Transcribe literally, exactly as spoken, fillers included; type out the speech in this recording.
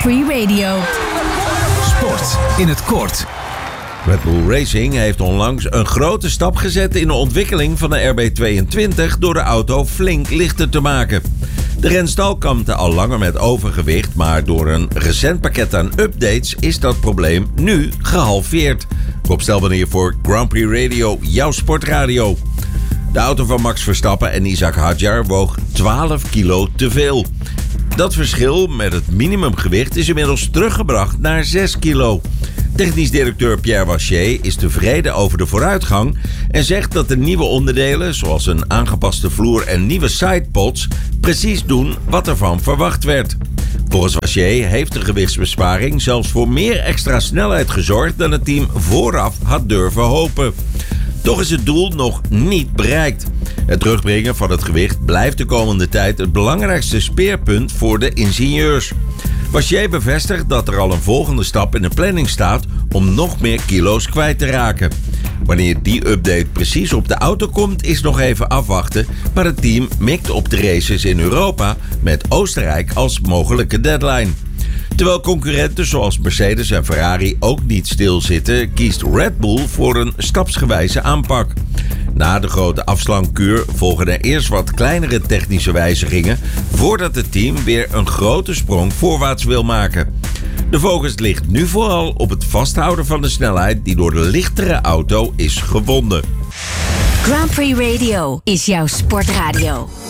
Prix Radio. Sport in het kort. Red Bull Racing heeft onlangs een grote stap gezet in de ontwikkeling van de R B tweeëntwintig door de auto flink lichter te maken. De renstal kampte al langer met overgewicht, maar door een recent pakket aan updates is dat probleem nu gehalveerd. Rob Stelman hier voor Grand Prix Radio, jouw sportradio. De auto van Max Verstappen en Isaac Hadjar woog twaalf kilo te veel. Dat verschil met het minimumgewicht is inmiddels teruggebracht naar zes kilo. Technisch directeur Pierre Wachier is tevreden over de vooruitgang en zegt dat de nieuwe onderdelen, zoals een aangepaste vloer en nieuwe sidepods, precies doen wat ervan verwacht werd. Volgens Wachier heeft de gewichtsbesparing zelfs voor meer extra snelheid gezorgd dan het team vooraf had durven hopen. Toch is het doel nog niet bereikt. Het terugbrengen van het gewicht blijft de komende tijd het belangrijkste speerpunt voor de ingenieurs. Wachier bevestigt dat er al een volgende stap in de planning staat om nog meer kilo's kwijt te raken. Wanneer die update precies op de auto komt is nog even afwachten, maar het team mikt op de races in Europa met Oostenrijk als mogelijke deadline. Terwijl concurrenten zoals Mercedes en Ferrari ook niet stilzitten, kiest Red Bull voor een stapsgewijze aanpak. Na de grote afslankkuur volgen er eerst wat kleinere technische wijzigingen voordat het team weer een grote sprong voorwaarts wil maken. De focus ligt nu vooral op het vasthouden van de snelheid die door de lichtere auto is gewonnen. Grand Prix Radio is jouw sportradio.